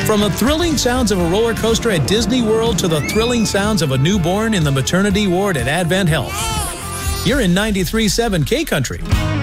From the thrilling sounds of a roller coaster at Disney World to the thrilling sounds of a newborn in the maternity ward at Advent Health. You're in 93.7 K Country.